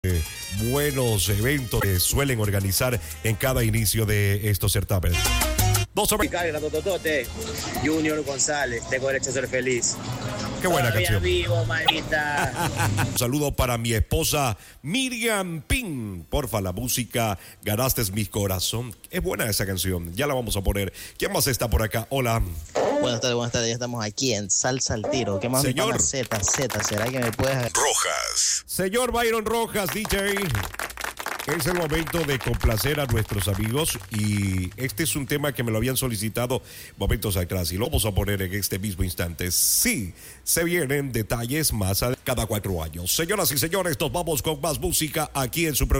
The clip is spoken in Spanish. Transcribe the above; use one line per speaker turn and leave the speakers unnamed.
buenos eventos que suelen organizar en cada inicio de estos certámenes.
Junior González, tengo derecho a ser feliz.
Qué buena
Todavía
canción.
vivo, manita.
Un saludo para mi esposa Miriam Pin. Porfa, la música Ganaste mi corazón. Es buena esa canción. Ya la vamos a poner. ¿Quién más está por acá? Hola.
Buenas tardes. Ya estamos aquí en Salsa al Tiro. ¿Qué más?
Señor.
Z. ¿Será que me puedes...?
Rojas.
Señor Byron Rojas, DJ. Es el momento de complacer a nuestros amigos y este es un tema que me lo habían solicitado momentos atrás y lo vamos a poner en este mismo instante. Sí, se vienen detalles más cada 4 años. Señoras y señores, nos vamos con más música aquí en su programa.